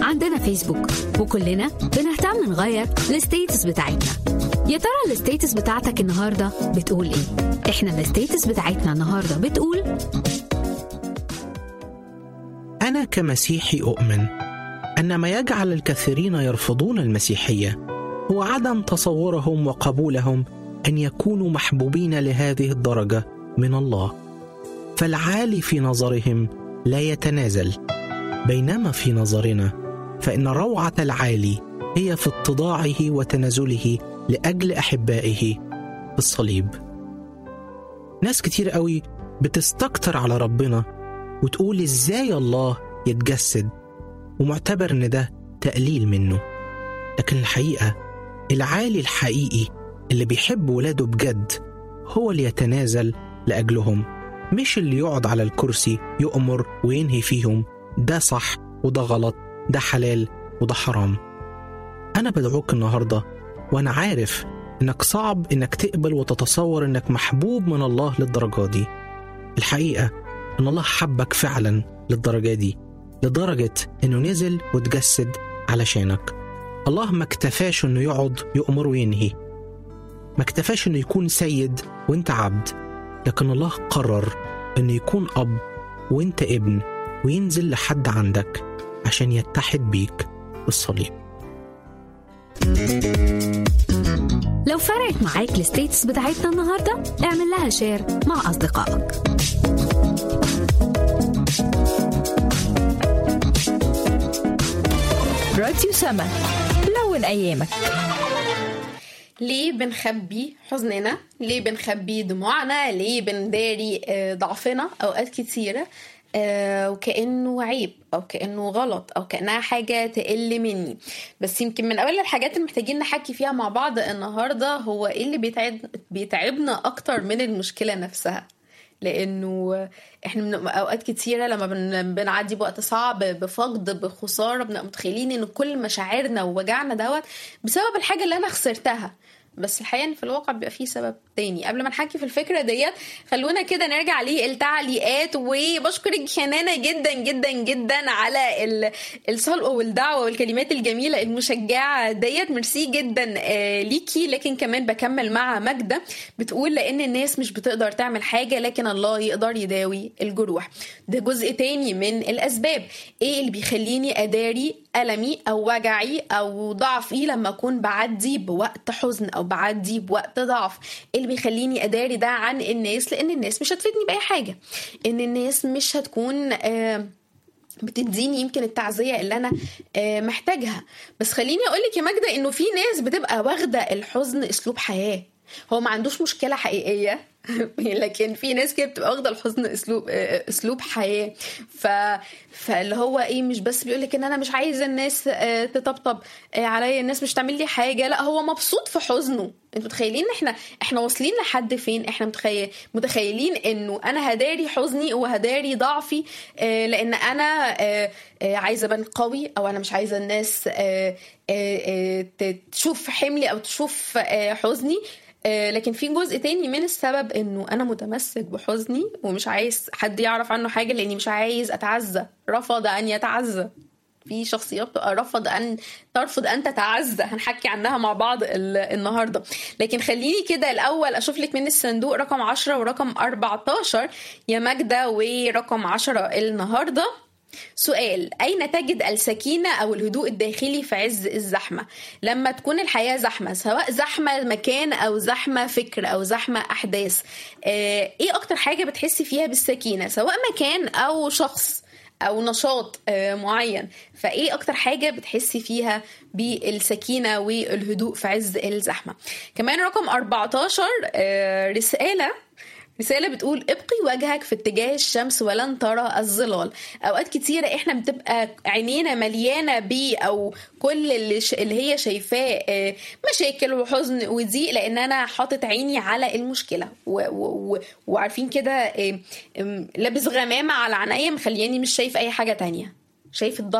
عندنا فيسبوك وكلنا بنهتم نغير الستيتس بتاعتنا. يا ترى الستيتس بتاعتك النهاردة بتقول ايه؟ احنا الستيتس بتاعتنا النهاردة بتقول: أنا كمسيحي أؤمن أن ما يجعل الكثيرين يرفضون المسيحية هو عدم تصورهم وقبولهم أن يكونوا محبوبين لهذه الدرجة من الله. فالعالي في نظرهم لا يتنازل، بينما في نظرنا فإن روعة العالي هي في اتضاعه وتنازله لأجل أحبائه في الصليب. ناس كتير قوي بتستكتر على ربنا وتقول إزاي الله يتجسد، ومعتبر إن ده تقليل منه. لكن الحقيقة العالي الحقيقي اللي بيحب ولاده بجد هو اللي يتنازل لأجلهم، مش اللي يقعد على الكرسي يؤمر وينهي فيهم ده صح وده غلط، ده حلال وده حرام. أنا بدعوك النهاردة وأنا عارف إنك صعب إنك تقبل وتتصور إنك محبوب من الله للدرجة دي. الحقيقة إن الله حبك فعلا للدرجة دي، لدرجة إنه نزل وتجسد علشانك. الله ما اكتفاش إنه يقعد يؤمر وينهي، ما اكتفاش إنه يكون سيد وإنت عبد، لكن الله قرر إنه يكون أب وإنت ابن، وينزل لحد عندك عشان يتحد بيك بالصليب. لو فرقت معاك الستيتس بتاعتنا النهاردة اعمل لها شير مع أصدقائك. راديو سما، لون أيامك. ليه بنخبي حزننا؟ ليه بنخبي دموعنا؟ ليه بنداري ضعفنا أوقات كتيرة وكأنه عيب أو كأنه غلط أو كأنها حاجة تقل مني؟ بس يمكن من أول الحاجات اللي محتاجين نحكي فيها مع بعض النهاردة هو إيه اللي بيتعبنا أكتر من المشكلة نفسها. لأنه إحنا من أوقات كتيرة لما بنعدي بوقت صعب، بفقد، بخسارة، بنبقى متخيلين إن كل مشاعرنا ووجعنا دوت بسبب الحاجة اللي أنا خسرتها. بس الحقيقة إن في الواقع بيبقى فيه سبب تاني. قبل ما نحكي في الفكرة ديت خلونا كده نرجع للتعليقات. وبشكرك حنانة جدا جدا جدا على الصلق والدعوة والكلمات الجميلة المشجعة ديت. ميرسي جدا ليكي. لكن كمان بكمل مع ماجدة بتقول: لأن الناس مش بتقدر تعمل حاجة لكن الله يقدر يداوي الجروح. ده جزء تاني من الأسباب. إيه اللي بيخليني أداري ألمي أو وجعي أو ضعفي لما أكون بعدي بوقت حزن أو بعدي بوقت ضعف؟ اللي بيخليني أداري ده عن الناس لأن الناس مش هتفيدني بأي حاجة، إن الناس مش هتكون بتديني يمكن التعزية اللي أنا محتاجها. بس خليني أقولك يا ماجدة إنه في ناس بتبقى واخدة الحزن أسلوب حياة. هو ما عندوش مشكلة حقيقية لكن في ناس كده بتبقى واخده الحزن اسلوب حياه. فاللي هو ايه، مش بس بيقولك ان انا مش عايز الناس تطبطب عليا، الناس مش تعمل لي حاجه، لا هو مبسوط في حزنه. انتوا متخيلين احنا واصلين لحد فين؟ احنا متخيلين انه انا هداري حزني وهداري ضعفي لان انا عايزه ابان قوي، او انا مش عايزه الناس تشوف حملي او تشوف حزني. لكن في جزء تاني من السبب انه انا متمسك بحزني ومش عايز حد يعرف عنه حاجة لاني مش عايز اتعزى. رفض ان يتعزى. في شخصيات ترفض ان تتعزى، هنحكي عنها مع بعض النهاردة. لكن خليني كده الاول اشوف لك من الصندوق رقم 10 ورقم 14 يا ماجدة. ورقم 10 النهاردة سؤال: أين تجد السكينة أو الهدوء الداخلي في عز الزحمة؟ لما تكون الحياة زحمة، سواء زحمة مكان أو زحمة فكر أو زحمة أحداث، إيه أكتر حاجة بتحسي فيها بالسكينة؟ سواء مكان أو شخص أو نشاط معين، فإيه أكتر حاجة بتحسي فيها بالسكينة والهدوء في عز الزحمة؟ كمان رقم 14 رسالة بتقول: ابقي وجهك في اتجاه الشمس ولن ترى الظلال. اوقات كتيرة احنا بتبقى عينينا مليانة بيه او كل اللي هي شايفاه مشاكل وحزن وضيق، لان انا حاطط عيني على المشكلة وعارفين كده لابس غمامة على عينيا مخلياني مش شايف اي حاجة تانية، شايف